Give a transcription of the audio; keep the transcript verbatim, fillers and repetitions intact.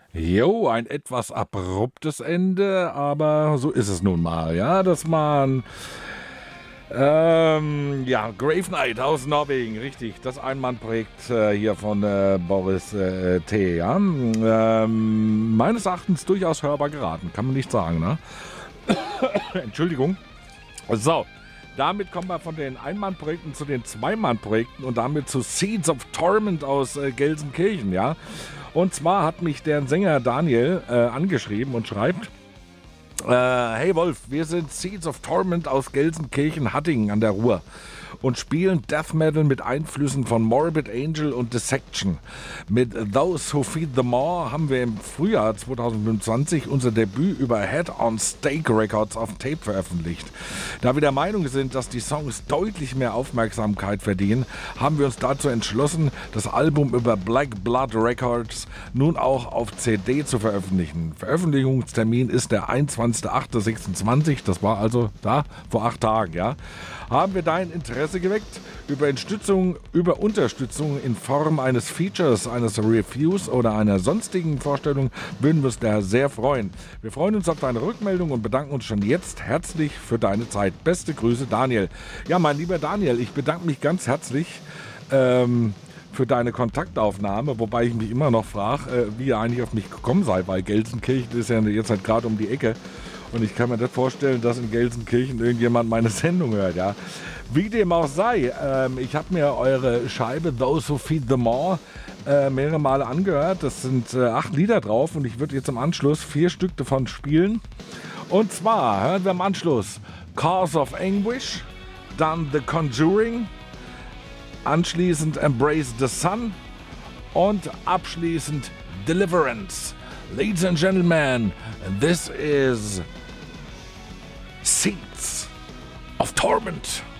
Jo, ein etwas abruptes Ende, aber so ist es nun mal, ja. Das waren, ähm, ja, Grave Knight aus Norwegen, richtig. Das Einmannprojekt äh, hier von äh, Boris äh, T., ja. Ähm, meines Erachtens durchaus hörbar geraten, kann man nicht sagen, ne? Entschuldigung. So, damit kommen wir von den Einmannprojekten zu den Zweimannprojekten und damit zu Seeds of Torment aus äh, Gelsenkirchen, ja. Und zwar hat mich deren Sänger Daniel äh, angeschrieben und schreibt: äh, Hey Wolf, wir sind Seeds of Torment aus Gelsenkirchen-Hattingen an der Ruhr und spielen Death Metal mit Einflüssen von Morbid Angel und Dissection. Mit Those Who Feed the Maw haben wir im Frühjahr zwanzig fünfundzwanzig unser Debüt über Head on Stake Records auf Tape veröffentlicht. Da wir der Meinung sind, dass die Songs deutlich mehr Aufmerksamkeit verdienen, haben wir uns dazu entschlossen, das Album über Black Blood Records nun auch auf C D zu veröffentlichen. Veröffentlichungstermin ist der einundzwanzigster achter sechsundzwanzig, das war also da vor acht Tagen, ja. Haben wir dein Interesse geweckt? Über Unterstützung, über Unterstützung in Form eines Features, eines Reviews oder einer sonstigen Vorstellung würden wir uns daher sehr freuen. Wir freuen uns auf deine Rückmeldung und bedanken uns schon jetzt herzlich für deine Zeit. Beste Grüße, Daniel. Ja, mein lieber Daniel, ich bedanke mich ganz herzlich ähm, für deine Kontaktaufnahme, wobei ich mich immer noch frage, äh, wie ihr eigentlich auf mich gekommen seid, weil Gelsenkirchen ist ja jetzt halt gerade um die Ecke. Und ich kann mir nicht vorstellen, dass in Gelsenkirchen irgendjemand meine Sendung hört, ja. Wie dem auch sei, ähm, ich habe mir eure Scheibe Those Who Feed the Maw äh, mehrere Male angehört. Das sind äh, acht Lieder drauf und ich würde jetzt im Anschluss vier Stück davon spielen. Und zwar hören wir im Anschluss Cause of Anguish, dann The Conjuring, anschließend Embrace the Sun und abschließend Deliverance. Ladies and gentlemen, this is Seeds of Torment.